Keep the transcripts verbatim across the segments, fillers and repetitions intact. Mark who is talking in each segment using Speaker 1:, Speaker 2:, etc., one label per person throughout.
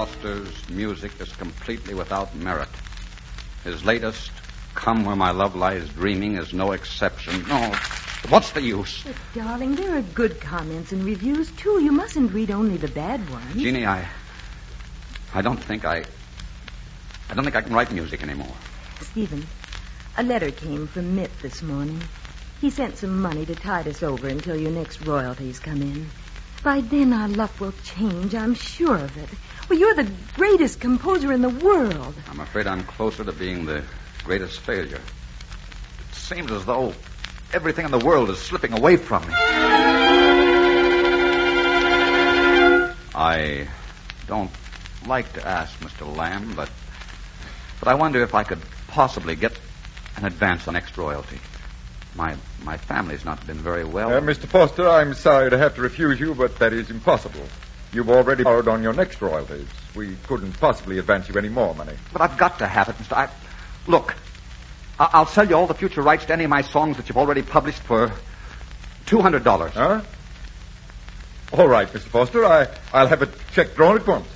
Speaker 1: Foster's music is completely without merit. His latest, Come Where My Love Lies Dreaming, is no exception. No, what's the use?
Speaker 2: But, darling, there are good comments and reviews, too. You mustn't read only the bad ones.
Speaker 1: Jeannie, I... I don't think I... I don't think I can write music anymore.
Speaker 2: Stephen, a letter came from Mitt this morning. He sent some money to tide us over until your next royalties come in. By then our luck will change, I'm sure of it. Well, you're the greatest composer in the world.
Speaker 1: I'm afraid I'm closer to being the greatest failure. It seems as though everything in the world is slipping away from me. I don't like to ask Mister Lamb, but but I wonder if I could possibly get an advance on next royalty. My my family's not been very well.
Speaker 3: Uh, Mister Foster, I'm sorry to have to refuse you, but that is impossible. You've already borrowed on your next royalties. We couldn't possibly advance you any more money.
Speaker 1: But I've got to have it, Mister I... Look, I- I'll sell you all the future rights to any of my songs that you've already published for two hundred dollars.
Speaker 3: Huh? All right, Mister Foster. I, I'll have a check drawn at once.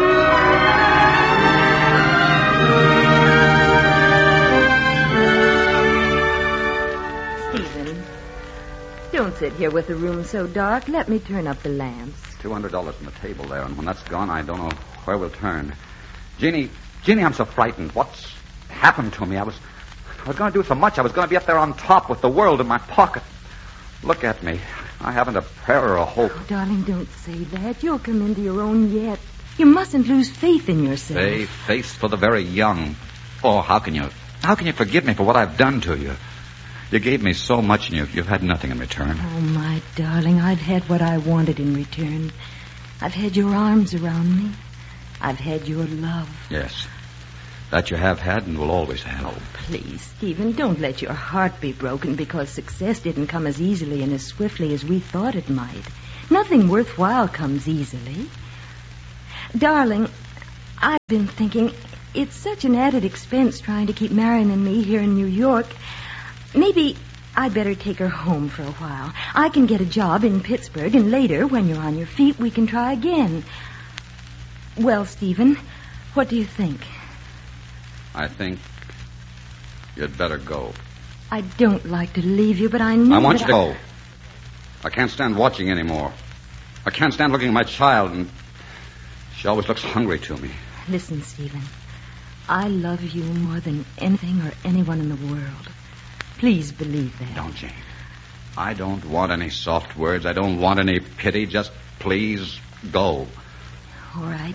Speaker 2: Stephen, don't sit here with the room so dark. Let me turn up the lamps.
Speaker 1: two hundred dollars on the table there, and when that's gone, I don't know where we'll turn. Jeannie, Jeannie, I'm so frightened. What's happened to me? I was I was going to do so much. I was going to be up there on top with the world in my pocket. Look at me. I haven't a prayer or a hope.
Speaker 2: Oh, darling, don't say that. You'll come into your own yet. You mustn't lose faith in yourself.
Speaker 1: Faith, faith for the very young. Oh, how can you, how can you forgive me for what I've done to you? You gave me so much, and you, you've had nothing in return.
Speaker 2: Oh, my darling, I've had what I wanted in return. I've had your arms around me. I've had your love.
Speaker 1: Yes, that you have had and will always have.
Speaker 2: Oh, please, Stephen, don't let your heart be broken because success didn't come as easily and as swiftly as we thought it might. Nothing worthwhile comes easily. Darling, I've been thinking it's such an added expense trying to keep Marion and me here in New York. Maybe I'd better take her home for a while. I can get a job in Pittsburgh, and later, when you're on your feet, we can try again. Well, Stephen, what do you think?
Speaker 1: I think you'd better go.
Speaker 2: I don't like to leave you, but I know
Speaker 1: I want you
Speaker 2: that
Speaker 1: to
Speaker 2: I...
Speaker 1: go. I can't stand watching anymore. I can't stand looking at my child, and she always looks hungry to me.
Speaker 2: Listen, Stephen, I love you more than anything or anyone in the world. Please believe that.
Speaker 1: Don't, Jane. I don't want any soft words. I don't want any pity. Just please go.
Speaker 2: All right.